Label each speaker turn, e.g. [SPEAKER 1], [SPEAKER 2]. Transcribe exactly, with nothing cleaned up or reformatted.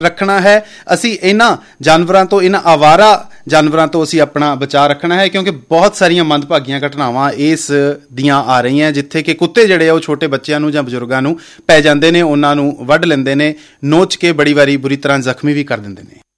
[SPEAKER 1] ਰੱਖਣਾ ਹੈ। ਅਸੀਂ ਇਹਨਾਂ ਜਾਨਵਰਾਂ ਤੋਂ, ਇਹਨਾਂ ਆਵਾਰਾ ਜਾਨਵਰਾਂ ਤੋਂ ਅਸੀਂ ਆਪਣਾ ਬਚਾਅ ਰੱਖਣਾ ਹੈ, ਕਿਉਂਕਿ ਬਹੁਤ ਸਾਰੀਆਂ ਮੰਦਭਾਗੀਆਂ ਘਟਨਾਵਾਂ ਇਸ ਦੀਆਂ ਆ ਰਹੀਆਂ ਜਿੱਥੇ ਕਿ ਕੁੱਤੇ ਜਿਹੜੇ ਆ ਉਹ ਛੋਟੇ ਬੱਚਿਆਂ ਨੂੰ ਜਾਂ ਬਜ਼ੁਰਗਾਂ ਨੂੰ ਪੈ ਜਾਂਦੇ ਨੇ, ਉਹਨਾਂ ਨੂੰ ਵੱਢ ਲੈਂਦੇ ਨੇ, ਨੋਚ ਕੇ ਬੜੀ ਵਾਰੀ ਬੁਰੀ ਤਰ੍ਹਾਂ ਜ਼ਖਮੀ ਵੀ ਕਰ ਦਿੰਦੇ ਨੇ।